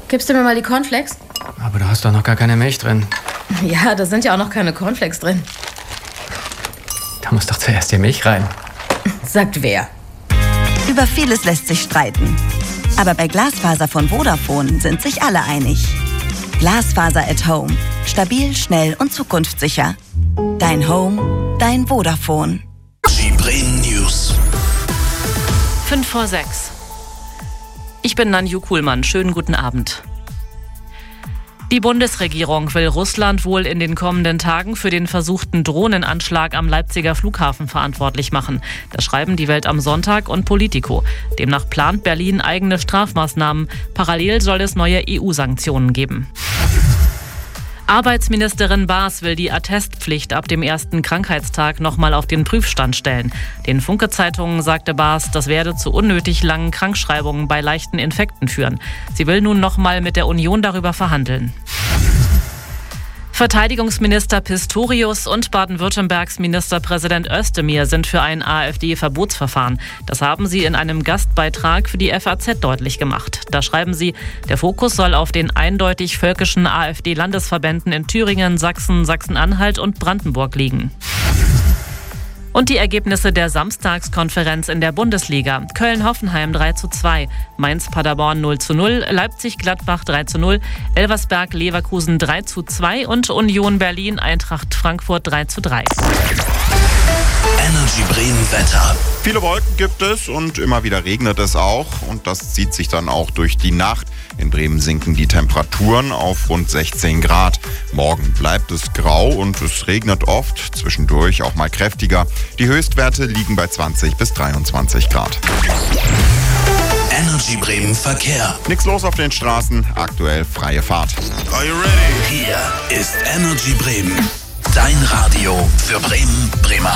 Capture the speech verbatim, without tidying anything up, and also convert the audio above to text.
Gibst du mir mal die Cornflakes? Aber da hast doch noch gar keine Milch drin. Ja, da sind ja auch noch keine Cornflakes drin. Da muss doch zuerst die Milch rein. Sagt wer? Über vieles lässt sich streiten. Aber bei Glasfaser von Vodafone sind sich alle einig. Glasfaser at Home. Stabil, schnell und zukunftssicher. Dein Home, dein Vodafone. Die Bremen News. fünf vor sechs. Ich bin Nanju Kuhlmann. Schönen guten Abend. Die Bundesregierung will Russland wohl in den kommenden Tagen für den versuchten Drohnenanschlag am Leipziger Flughafen verantwortlich machen. Das schreiben die Welt am Sonntag und Politico. Demnach plant Berlin eigene Strafmaßnahmen. Parallel soll es neue E U-Sanktionen geben. Arbeitsministerin Baas will die Attestpflicht ab dem ersten Krankheitstag nochmal auf den Prüfstand stellen. Den Funke-Zeitungen sagte Baas, das werde zu unnötig langen Krankschreibungen bei leichten Infekten führen. Sie will nun nochmal mit der Union darüber verhandeln. Verteidigungsminister Pistorius und Baden-Württembergs Ministerpräsident Özdemir sind für ein AfD-Verbotsverfahren. Das haben sie in einem Gastbeitrag für die F A Z deutlich gemacht. Da schreiben sie, der Fokus soll auf den eindeutig völkischen AfD-Landesverbänden in Thüringen, Sachsen, Sachsen-Anhalt und Brandenburg liegen. Und die Ergebnisse der Samstagskonferenz in der Bundesliga. Köln-Hoffenheim drei zu zwei, Mainz-Paderborn null zu null, Leipzig-Gladbach drei zu null, Elversberg-Leverkusen drei zu zwei und Union Berlin-Eintracht Frankfurt drei zu drei. Energy Bremen Wetter. Viele Wolken gibt es und immer wieder regnet es auch. Und das zieht sich dann auch durch die Nacht. In Bremen sinken die Temperaturen auf rund sechzehn Grad. Morgen bleibt es grau und es regnet oft, zwischendurch auch mal kräftiger. Die Höchstwerte liegen bei zwanzig bis dreiundzwanzig Grad. Energy Bremen Verkehr. Nichts los auf den Straßen, aktuell freie Fahrt. Are you ready? Hier ist Energy Bremen. Dein Radio für Bremen, Bremerhaven.